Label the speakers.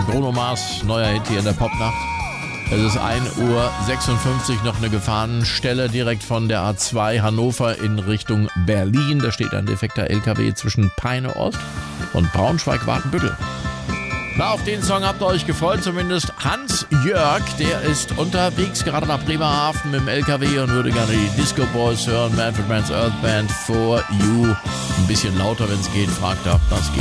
Speaker 1: Bruno Mars, neuer Hit hier in der Popnacht. Es ist 1:56 Uhr, noch eine Gefahrenstelle direkt von der A2 Hannover in Richtung Berlin. Da steht ein defekter LKW zwischen Peine Ost und Braunschweig-Wartenbüttel. Na, auf den Song habt ihr euch gefreut, zumindest Hans-Jörg, der ist unterwegs, gerade nach Bremerhaven mit dem LKW und würde gerne die Disco Boys hören, Manfred Mann's Earth Band, For You. Ein bisschen lauter, wenn es geht, fragt er, das geht.